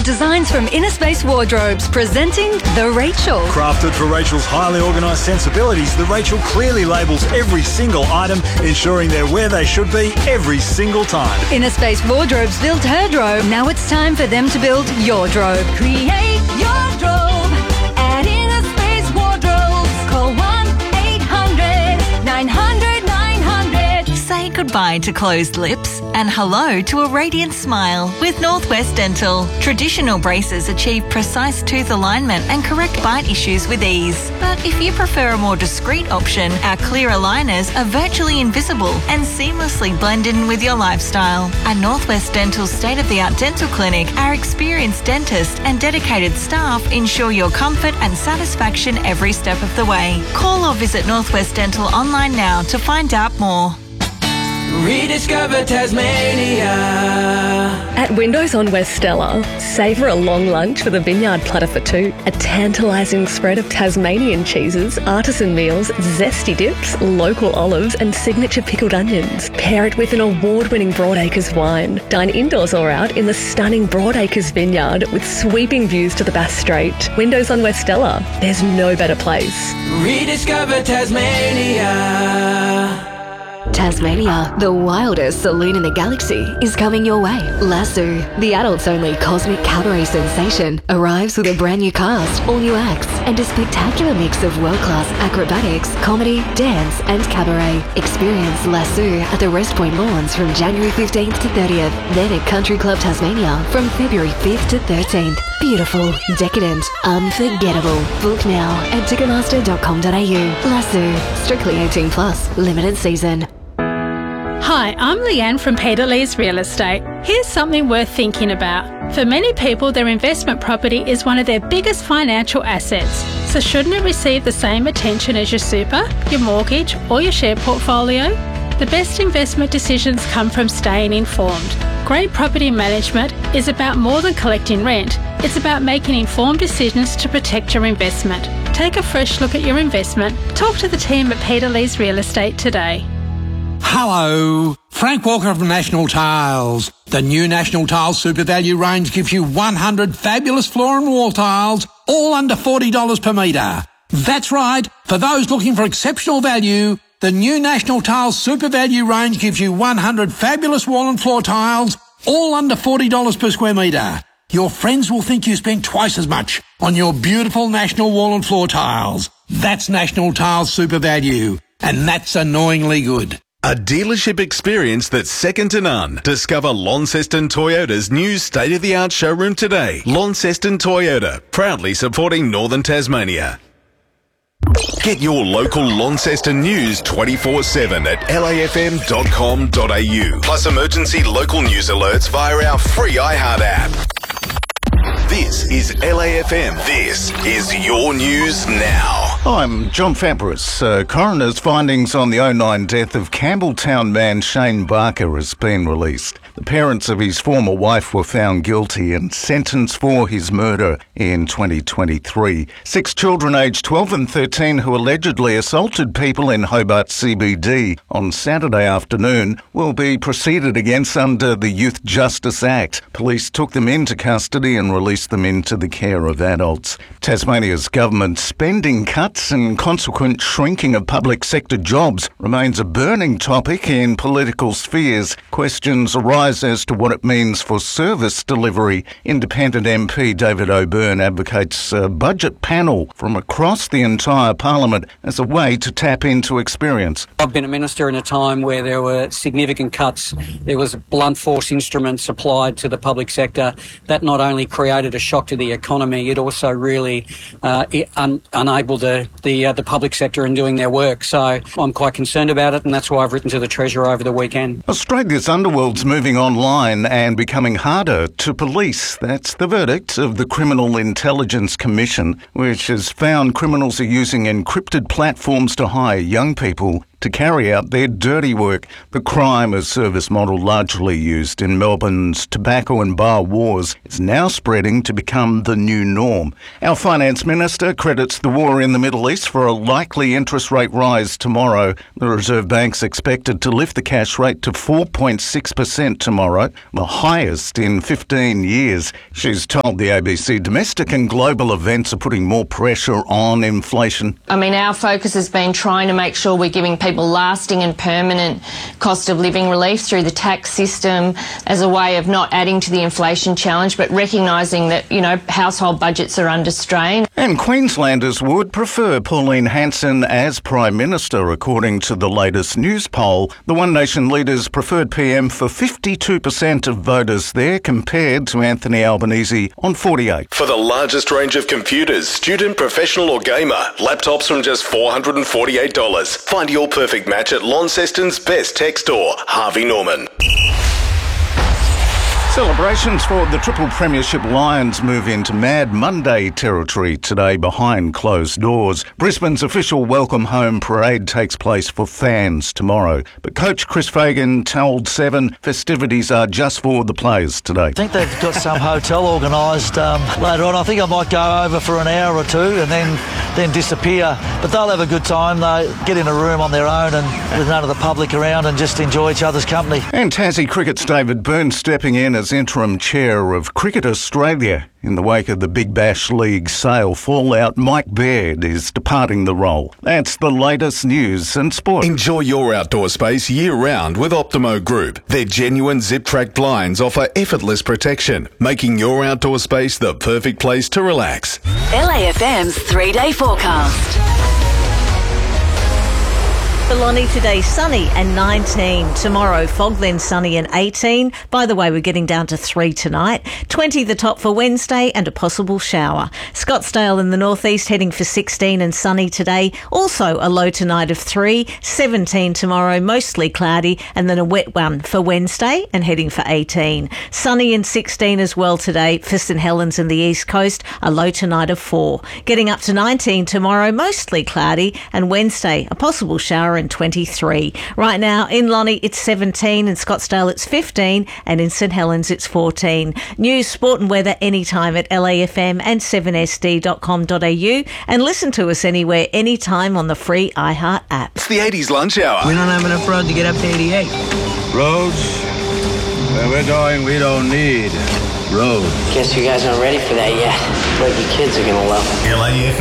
Bold designs from Inner Space Wardrobes, presenting The Rachel. Crafted for Rachel's highly organised sensibilities, The Rachel clearly labels every single item, ensuring they're where they should be every single time. Inner Space Wardrobes built her drobe. Now it's time for them to build your drobe. Create your drobe at Inner Space Wardrobes. Call 1-800-900-900. Say goodbye to closed lips and hello to a radiant smile with Northwest Dental. Traditional braces achieve precise tooth alignment and correct bite issues with ease. But if you prefer a more discreet option, our clear aligners are virtually invisible and seamlessly blend in with your lifestyle. At Northwest Dental's state-of-the-art dental clinic, our experienced dentists and dedicated staff ensure your comfort and satisfaction every step of the way. Call or visit Northwest Dental online now to find out more. Rediscover Tasmania. At Windows on West Stella, savour a long lunch with a vineyard platter for two, a tantalising spread of Tasmanian cheeses, artisan meals, zesty dips, local olives and signature pickled onions. Pair it with an award-winning Broadacres wine. Dine indoors or out in the stunning Broadacres vineyard with sweeping views to the Bass Strait. Windows on West Stella, there's no better place. Rediscover Tasmania. Tasmania, the wildest saloon in the galaxy, is coming your way. Lasso, the adults-only cosmic cabaret sensation, arrives with a brand new cast, all new acts, and a spectacular mix of world-class acrobatics, comedy, dance, and cabaret. Experience Lasso at the Rest Point Lawns from January 15th to 30th, then at Country Club Tasmania from February 5th to 13th. Beautiful, decadent, unforgettable. Book now at ticketmaster.com.au. Lasso, strictly 18 plus, limited season. Hi, I'm Leanne from Peter Lee's Real Estate. Here's something worth thinking about. For many people, their investment property is one of their biggest financial assets. So shouldn't it receive the same attention as your super, your mortgage, or your share portfolio? The best investment decisions come from staying informed. Great property management is about more than collecting rent. It's about making informed decisions to protect your investment. Take a fresh look at your investment. Talk to the team at Peter Lee's Real Estate today. Hello, Frank Walker from National Tiles. The new National Tiles Super Value range gives you 100 fabulous floor and wall tiles, all under $40 per metre. That's right, for those looking for exceptional value, the new National Tiles Super Value range gives you 100 fabulous wall and floor tiles, all under $40 per square metre. Your friends will think you spent twice as much on your beautiful National wall and floor tiles. That's National Tiles Super Value, and that's annoyingly good. A dealership experience that's second to none. Discover Launceston Toyota's new state-of-the-art showroom today. Launceston Toyota, proudly supporting Northern Tasmania. Get your local Launceston news 24/7 at lafm.com.au. Plus emergency local news alerts via our free iHeart app. This is LAFM. This is your news now. I'm John Fabris. Coroner's findings on the 2009 death of Campbelltown man Shane Barker has been released. The parents of his former wife were found guilty and sentenced for his murder in 2023. 6 children aged 12 and 13 who allegedly assaulted people in Hobart CBD on Saturday afternoon will be proceeded against under the Youth Justice Act. Police took them into custody and released them into the care of adults. Tasmania's government spending cuts and consequent shrinking of public sector jobs remains a burning topic in political spheres. Questions arise as to what it means for service delivery. Independent MP David O'Byrne advocates a budget panel from across the entire Parliament as a way to tap into experience. I've been a minister in a time where there were significant cuts. There was blunt force instruments applied to the public sector. That not only created a shock to the economy, it also really enabled the public sector in doing their work. So I'm quite concerned about it, and that's why I've written to the Treasurer over the weekend. Australia's underworld's moving online and becoming harder to police. That's the verdict of the Criminal Intelligence Commission, which has found criminals are using encrypted platforms to hire young people. to carry out their dirty work. The crime as service model largely used in Melbourne's tobacco and bar wars is now spreading to become the new norm. Our Finance Minister credits the war in the Middle East for a likely interest rate rise tomorrow. The Reserve Bank's expected to lift the cash rate to 4.6% tomorrow, the highest in 15 years. She's told the ABC domestic and global events are putting more pressure on inflation. I mean, our focus has been trying to make sure we're giving people lasting and permanent cost of living relief through the tax system as a way of not adding to the inflation challenge, but recognising that, household budgets are under strain. And Queenslanders would prefer Pauline Hanson as Prime Minister, according to the latest news poll. The One Nation leaders preferred PM for 52% of voters there, compared to Anthony Albanese on 48%. For the largest range of computers, student, professional or gamer, laptops from just $448. Find your perfect match at Launceston's best tech store, Harvey Norman. Celebrations for the Triple Premiership Lions move into Mad Monday territory today behind closed doors. Brisbane's official Welcome Home parade takes place for fans tomorrow. But Coach Chris Fagan told Seven festivities are just for the players today. I think they've got some hotel organised later on. I think I might go over for an hour or two and then disappear. But they'll have a good time. They get in a room on their own and with none of the public around and just enjoy each other's company. And Tassie Cricket's David Byrne stepping in as interim chair of Cricket Australia. In the wake of the Big Bash League sale fallout, Mike Baird is departing the role. That's the latest news and sport. Enjoy your outdoor space year-round with Optimo Group. Their genuine zip-track blinds offer effortless protection, making your outdoor space the perfect place to relax. LAFM's 3-day forecast. For Lonnie today, sunny and 19. Tomorrow, fog, then sunny and 18. By the way, we're getting down to 3 tonight. 20 the top for Wednesday and a possible shower. Scottsdale in the northeast heading for 16 and sunny today. Also a low tonight of 3. 17 tomorrow, mostly cloudy, and then a wet one for Wednesday and heading for 18. Sunny and 16 as well today for St Helens in the east coast. A low tonight of 4. Getting up to 19 tomorrow, mostly cloudy, and Wednesday a possible shower and 23. Right now in Lonnie it's 17, in Scottsdale it's 15, and in St Helens it's 14. News, sport and weather anytime at LAFM and 7sd.com.au, and listen to us anywhere, anytime on the free iHeart app. It's the 80s lunch hour. We don't have enough road to get up to 88. Roads? Where we're going, we don't need roads. Guess you guys aren't ready for that yet, but your kids are gonna love it. LAFM.